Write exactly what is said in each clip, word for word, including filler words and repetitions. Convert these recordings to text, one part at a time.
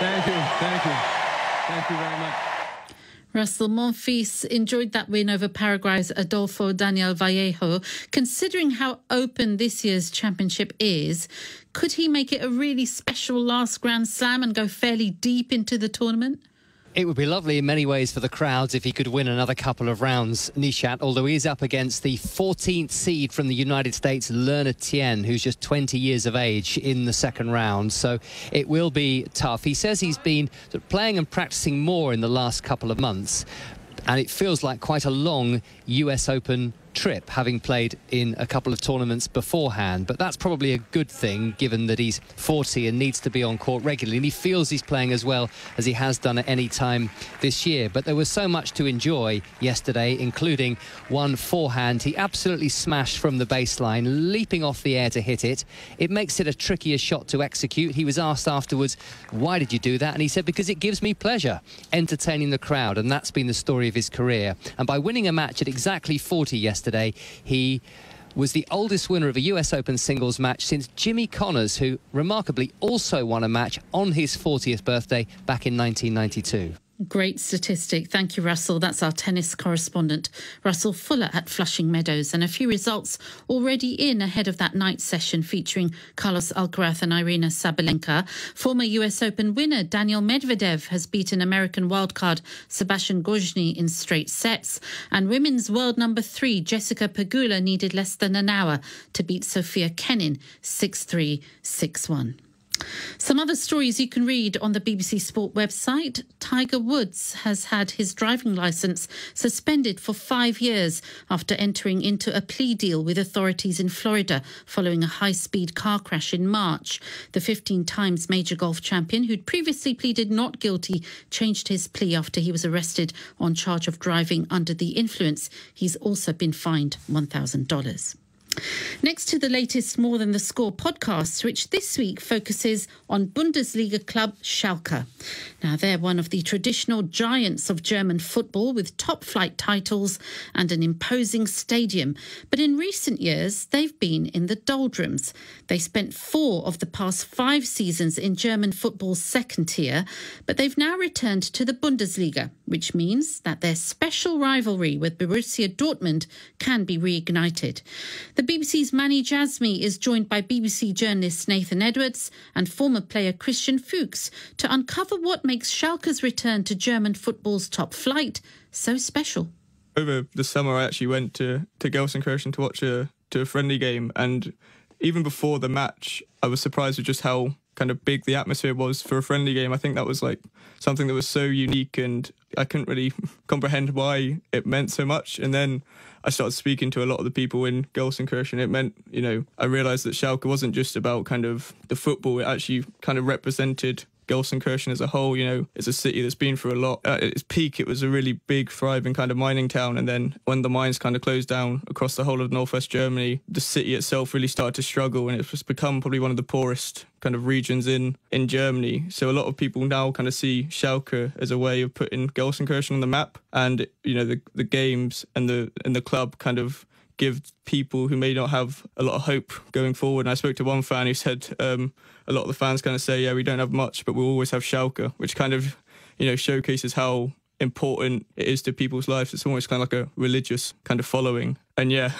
Thank you, thank you. Thank you very much. Russell, Monfils enjoyed that win over Paraguay's Adolfo Daniel Vallejo. Considering how open this year's championship is, could he make it a really special last Grand Slam and go fairly deep into the tournament? It would be lovely in many ways for the crowds if he could win another couple of rounds, Nishat, although he's up against the fourteenth seed from the United States, Lerner Tien, who's just twenty years of age in the second round. So it will be tough. He says he's been playing and practicing more in the last couple of months, and it feels like quite a long U S Open trip, having played in a couple of tournaments beforehand. But that's probably a good thing, given that he's forty and needs to be on court regularly, and he feels he's playing as well as he has done at any time this year. But there was so much to enjoy yesterday, including one forehand he absolutely smashed from the baseline, leaping off the air to hit it. It makes it a trickier shot to execute. He was asked afterwards, why did you do that? And he said, because it gives me pleasure entertaining the crowd, and that's been the story of his career. And by winning a match at exactly forty yesterday, Yesterday, he was the oldest winner of a U S Open singles match since Jimmy Connors, who remarkably also won a match on his fortieth birthday back in nineteen ninety-two. Great statistic. Thank you, Russell. That's our tennis correspondent, Russell Fuller at Flushing Meadows. And a few results already in ahead of that night session featuring Carlos Alcaraz and Irina Sabalenka. Former U S Open winner Daniel Medvedev has beaten American wildcard Sebastian Gojny in straight sets. And women's world number three, Jessica Pegula, needed less than an hour to beat Sofia Kenin six three, six one. Some other stories you can read on the B B C Sport website. Tiger Woods has had his driving licence suspended for five years after entering into a plea deal with authorities in Florida following a high-speed car crash in March. The fifteen times major golf champion, who'd previously pleaded not guilty, changed his plea after he was arrested on charge of driving under the influence. He's also been fined one thousand dollars. Next to the latest More Than the Score podcast, which this week focuses on Bundesliga club Schalke. Now, they're one of the traditional giants of German football with top-flight titles and an imposing stadium. But in recent years, they've been in the doldrums. They spent four of the past five seasons in German football's second tier, but they've now returned to the Bundesliga, which means that their special rivalry with Borussia Dortmund can be reignited. The B B C's Mani Jazmi is joined by B B C journalist Nathan Edwards and former player Christian Fuchs to uncover what makes Schalke's return to German football's top flight so special. Over the summer, I actually went to, to Gelsenkirchen to watch a, to a friendly game, and even before the match, I was surprised with just how kind of big the atmosphere was for a friendly game. I think that was like something that was so unique, and I couldn't really comprehend why it meant so much. And then I started speaking to a lot of the people in Gelsenkirchen. It meant, you know, I realised that Schalke wasn't just about kind of the football. It actually kind of represented Gelsenkirchen as a whole. You know, it's a city that's been through a lot. At its peak, it was a really big, thriving kind of mining town. And then when the mines kind of closed down across the whole of northwest Germany, the city itself really started to struggle, and it's just become probably one of the poorest kind of regions in, in Germany. So a lot of people now kind of see Schalke as a way of putting Gelsenkirchen on the map. And, you know, the, the games and the and the club kind of give people who may not have a lot of hope going forward. And I spoke to one fan who said um, a lot of the fans kind of say, yeah, we don't have much, but we'll always have Schalke, which kind of, you know, showcases how important it is to people's lives. It's almost kind of like a religious kind of following. And yeah,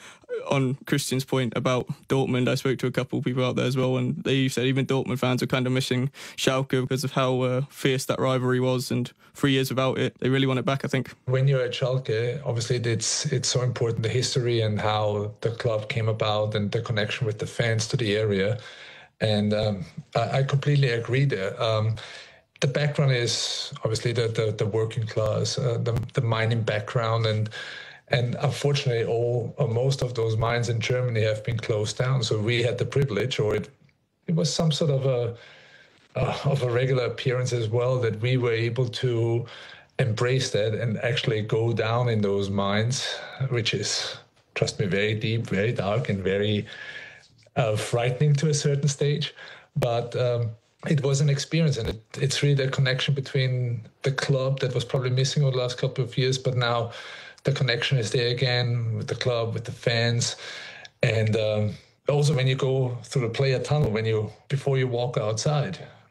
on Christian's point about Dortmund, I spoke to a couple of people out there as well, and they said even Dortmund fans are kind of missing Schalke because of how uh, fierce that rivalry was, and three years without it, they really want it back, I think. When you're at Schalke, obviously it's it's so important, the history and how the club came about and the connection with the fans to the area. And um, I, I completely agree there. Um, the background is obviously the, the, the working class, uh, the, the mining background, and And unfortunately, all or most of those mines in Germany have been closed down. So we had the privilege, or it, it was some sort of a uh, of a regular appearance as well, that we were able to embrace that and actually go down in those mines, which is, trust me, very deep, very dark, and very uh, frightening to a certain stage. But um, it was an experience, and it, it's really the connection between the club that was probably missing over the last couple of years, but now the connection is there again with the club, with the fans. And um, also when you go through the player tunnel, when you before you walk outside,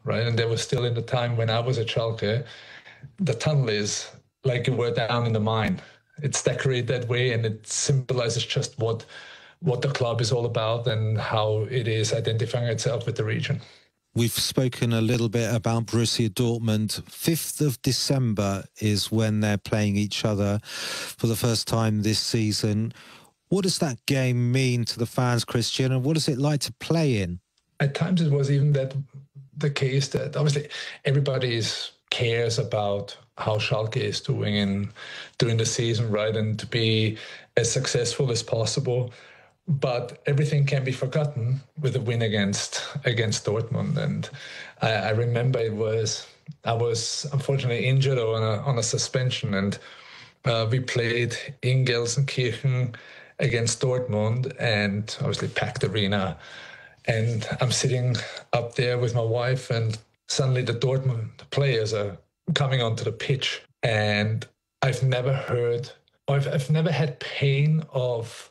right? And that was still in the time when I was at Schalke. The tunnel is like you were down in the mine. It's decorated that way, and it symbolizes just what what the club is all about and how it is identifying itself with the region. We've spoken a little bit about Borussia Dortmund. fifth of December is when they're playing each other for the first time this season. What does that game mean to the fans, Christian, and what is it like to play in? At times it was even that the case that obviously everybody cares about how Schalke is doing in during the season, right? And to be as successful as possible. But everything can be forgotten with a win against against Dortmund. And I, I remember it was I was unfortunately injured or on a on a suspension, and uh, we played in Gelsenkirchen against Dortmund, and obviously packed arena. And I'm sitting up there with my wife, and suddenly the Dortmund players are coming onto the pitch, and I've never heard, I've I've never had pain of.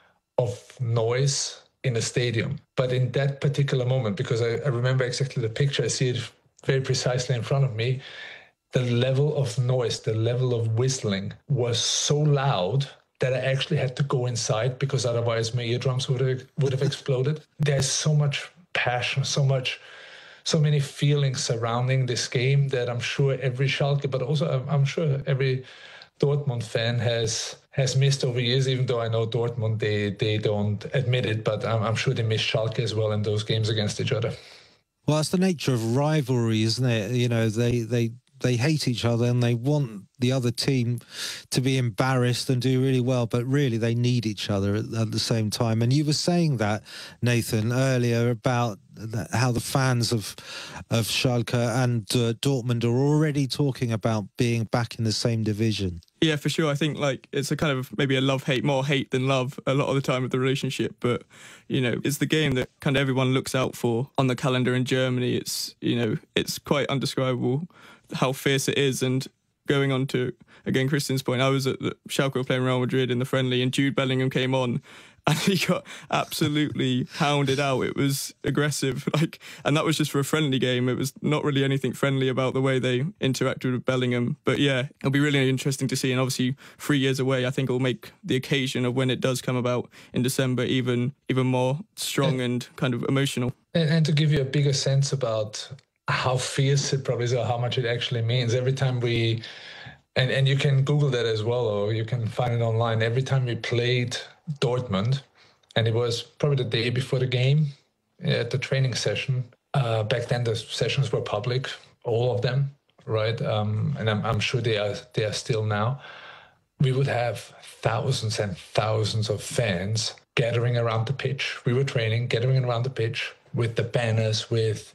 of noise in a stadium. But in that particular moment, because I, I remember exactly the picture, I see it very precisely in front of me, the level of noise, the level of whistling was so loud that I actually had to go inside, because otherwise my eardrums would have, would have exploded. There's so much passion, so much, so many feelings surrounding this game that I'm sure every Schalke, but also I'm, I'm sure every Dortmund fan has has missed over years, even though I know Dortmund, they they don't admit it, but I'm, I'm sure they miss Schalke as well in those games against each other. Well, it's the nature of rivalry, isn't it? You know, they, they, they hate each other and they want the other team to be embarrassed and do really well, but really they need each other at, at the same time. And you were saying that, Nathan, earlier about the, how the fans of of Schalke and uh, Dortmund are already talking about being back in the same division. Yeah, for sure. I think like it's a kind of maybe a love-hate, more hate than love a lot of the time of the relationship. But, you know, it's the game that kind of everyone looks out for on the calendar in Germany. It's, you know, it's quite undescribable how fierce it is. And going on to, again, Christian's point, I was at the Schalke playing Real Madrid in the friendly, and Jude Bellingham came on and he got absolutely hounded out. It was aggressive, like, and that was just for a friendly game. It was not really anything friendly about the way they interacted with Bellingham. But yeah, it'll be really interesting to see. And obviously, three years away, I think it'll make the occasion of when it does come about in December even even more strong and kind of emotional. And, and to give you a bigger sense about how fierce it probably is, or how much it actually means, every time we, and, and you can Google that as well, or you can find it online, every time we played Dortmund, and it was probably the day before the game at the training session. Uh, back then, the sessions were public, all of them, right? Um, and I'm, I'm sure they are they are still now. We would have thousands and thousands of fans gathering around the pitch. We were training, gathering around the pitch with the banners, with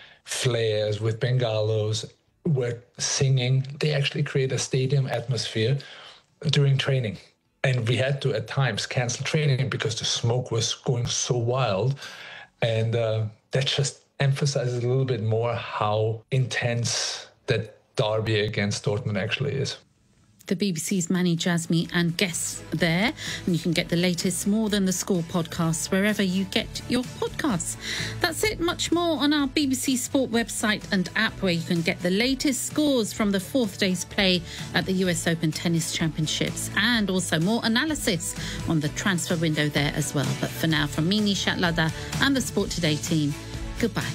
flares, with bengalos. We're singing. They actually create a stadium atmosphere during training. And we had to, at times, cancel training because the smoke was going so wild. And uh, that just emphasizes a little bit more how intense that derby against Dortmund actually is. The B B C's Mani Jasmi and guests there. And you can get the latest More Than the Score podcasts wherever you get your podcasts. That's it. Much more on our B B C Sport website and app, where you can get the latest scores from the fourth day's play at the U S Open Tennis Championships, and also more analysis on the transfer window there as well. But for now, from me, Nishat Ladda, and the Sport Today team, goodbye.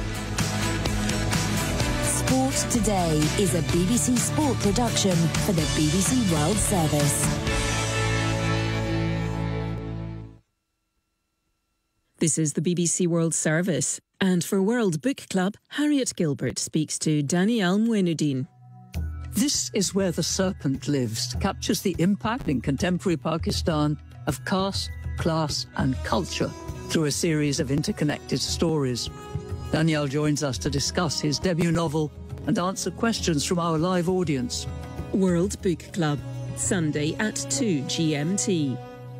Sport Today is a B B C Sport production for the B B C World Service. This is the B B C World Service. And for World Book Club, Harriet Gilbert speaks to Danielle Mouinudin. This is Where the Serpent Lives captures the impact in contemporary Pakistan of caste, class and culture through a series of interconnected stories. Danielle joins us to discuss his debut novel and answer questions from our live audience. World Book Club, Sunday at two G M T.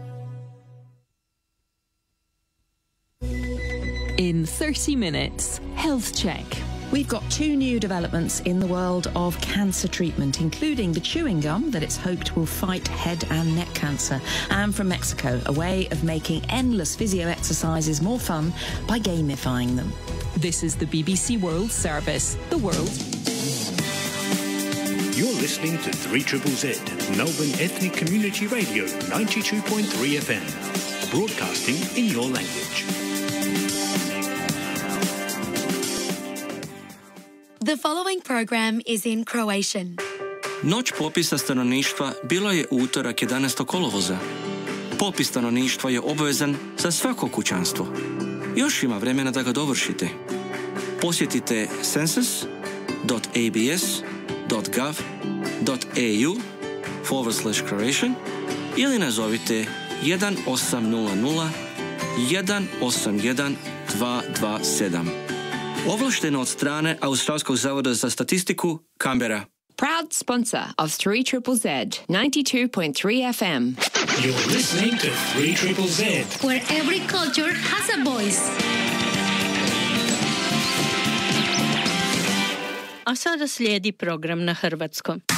In thirty minutes, Health Check. We've got two new developments in the world of cancer treatment, including the chewing gum that it's hoped will fight head and neck cancer. And from Mexico, a way of making endless physio exercises more fun by gamifying them. This is the B B C World Service. The world. You're listening to three triple Z, Melbourne Ethnic Community Radio, ninety-two point three F M. Broadcasting in your language. The following program is in Croatian. Noć popisa stanovništva bilo je utorak jedanaestog kolovoza. Popis stanovništva je obvezan za svako kućanstvo. Još ima vremena da ga dovršite. Posjetite census dot a b s dot gov dot a u forward slash Croatian ili nazovite jedan osam nula nula jedan osam jedan dva dva sedam. Ovlašteno od strane Australskog zavoda za statistiku, Canberra. Proud sponsor of three triple Z, ninety-two point three F M. You're listening to three triple Z, where every culture has a voice. A sada slijedi program na hrvatskom.